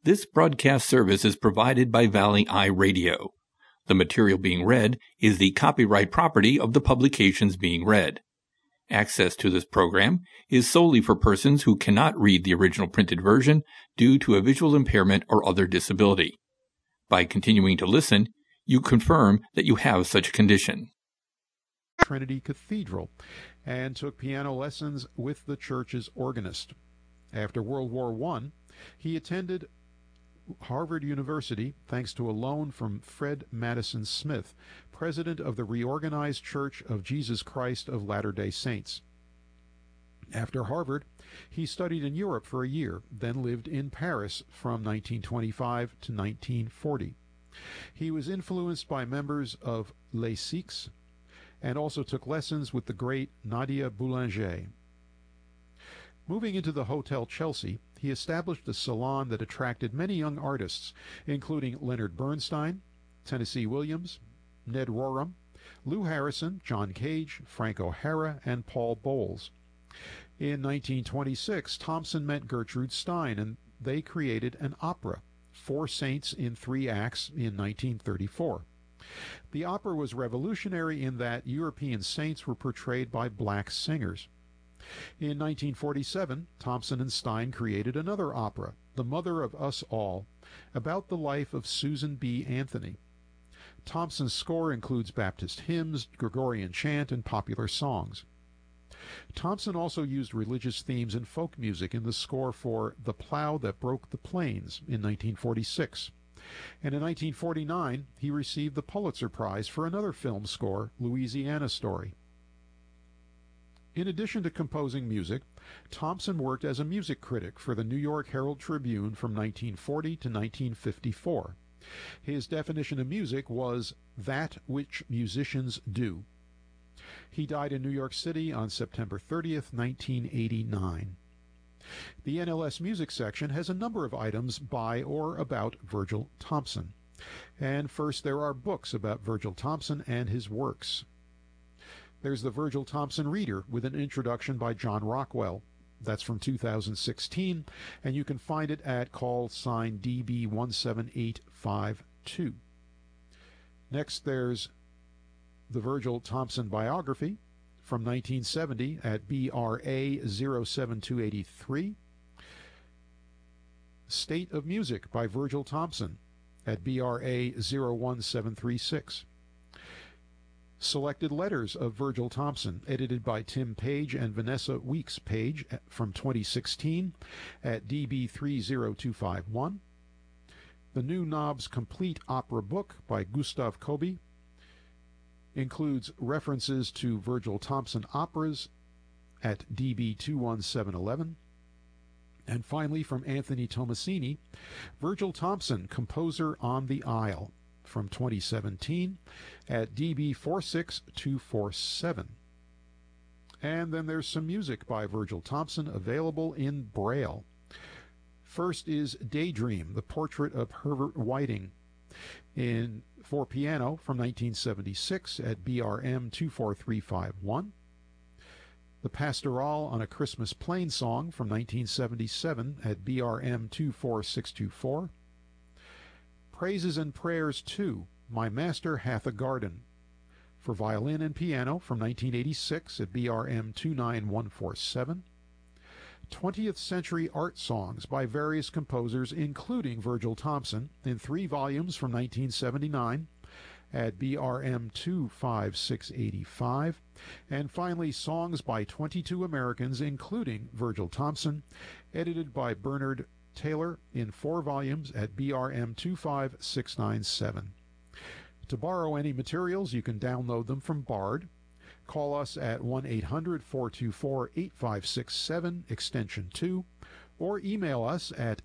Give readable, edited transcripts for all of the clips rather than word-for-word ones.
This broadcast service is provided by Valley Eye Radio. The material being read is the copyright property of the publications being read. Access to this program is solely for persons who cannot read the original printed version due to a visual impairment or other disability. By continuing to listen, you confirm that you have such a condition. Trinity Cathedral and took piano lessons with the church's organist. After World War I, he attended Harvard University thanks to a loan from Fred Madison Smith, president of the Reorganized Church of Jesus Christ of Latter-day Saints. After Harvard, he studied in Europe for a year, then lived in Paris from 1925 to 1940. He was influenced by members of Les Sikhs and also took lessons with the great Nadia Boulanger. Moving into the Hotel Chelsea, he established a salon that attracted many young artists, including Leonard Bernstein, Tennessee Williams, Ned Rorem, Lou Harrison, John Cage, Frank O'Hara, and Paul Bowles. In 1926, Thompson met Gertrude Stein, and they created an opera, Four Saints in Three Acts, in 1934. The opera was revolutionary in that European saints were portrayed by black singers. In 1947, Thompson and Stein created another opera, The Mother of Us All, about the life of Susan B. Anthony. Thompson's score includes Baptist hymns, Gregorian chant, and popular songs. Thompson also used religious themes and folk music in the score for The Plow That Broke the Plains in 1946. And in 1949, he received the Pulitzer Prize for another film score, Louisiana Story. In addition to composing music, Thompson worked as a music critic for the New York Herald Tribune from 1940 to 1954. His definition of music was that which musicians do. He died in New York City on September 30th, 1989. The NLS Music section has a number of items by or about Virgil Thompson. And first, there are books about Virgil Thompson and his works. There's the Virgil Thompson Reader with an introduction by John Rockwell. That's from 2016, and you can find it at call sign DB17852. Next, there's the Virgil Thompson Biography from 1970 at BRA 07283. State of Music by Virgil Thompson at BRA 01736. Selected Letters of Virgil Thompson, edited by Tim Page and Vanessa Weeks Page from 2016 at DB 30251. The New Knobs Complete Opera Book by Gustav Kobe includes references to Virgil Thompson operas at DB 21711. And finally, from Anthony Tomasini, Virgil Thompson, Composer on the Isle, from 2017 at DB 46247. And then there's some music by Virgil Thompson available in Braille. First is Daydream, the portrait of Herbert Whiting, for piano from 1976 at BRM 24351. The Pastoral on a Christmas Plain Song from 1977 at BRM 24624. Praises and Prayers 2, My Master Hath a Garden, for violin and piano from 1986 at BRM 29147. 20th Century Art Songs by various composers, including Virgil Thompson, in 3 volumes from 1979 at BRM 25685. And finally, Songs by 22 Americans, including Virgil Thompson, edited by Bernard Taylor in 4 volumes at BRM 25697. To borrow any materials, you can download them from Bard. Call us at 1-800-424-8567, extension 2, or email us at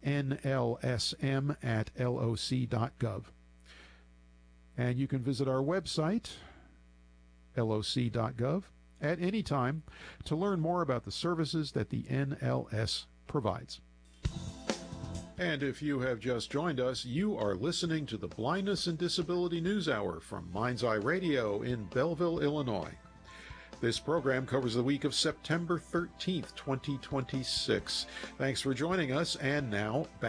nlsm@loc.gov. And you can visit our website, loc.gov, at any time to learn more about the services that the NLS provides. And if you have just joined us, you are listening to the Blindness and Disability News Hour from Mind's Eye Radio in Belleville, Illinois. This program covers the week of September 13th, 2026. Thanks for joining us, and now back